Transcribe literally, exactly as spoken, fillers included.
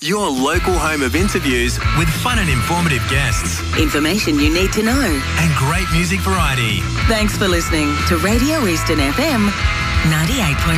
Your local home of interviews with fun and informative guests. Information you need to know. And great music variety. Thanks for listening to Radio Eastern F M ninety-eight point